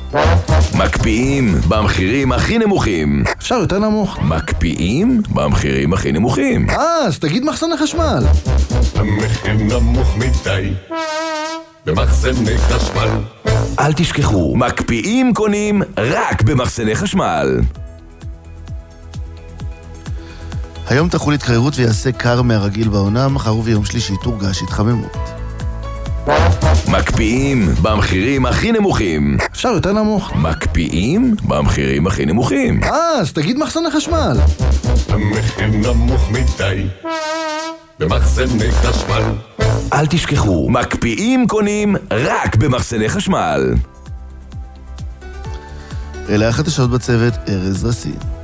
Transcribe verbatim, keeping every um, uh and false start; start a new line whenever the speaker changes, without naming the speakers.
מקפיאים במחירים הכי נמוכים.
אפשר יותר נמוך?
מקפיאים במחירים הכי נמוכים.
אה, אז תגיד מחסני חשמל.
המחיר נמוך מדי במחסני חשמל.
אל תשכחו, מקפיאים קונים רק במחסני חשמל.
היום תחול התקררות ויעשה קר מהרגיל בעונה, מחר וביום שלישי תורגש התחממות.
מקפיאים במחירים הכי נמוכים.
אפשר יותר נמוך?
מקפיאים במחירים הכי נמוכים.
אה, אז תגיד מחסני חשמל.
המחיר נמוך מדי במחסני חשמל.
אל תשכחו, מקפיאים קונים רק במחסני חשמל.
אלה החדשות בצוות, ארז רסין.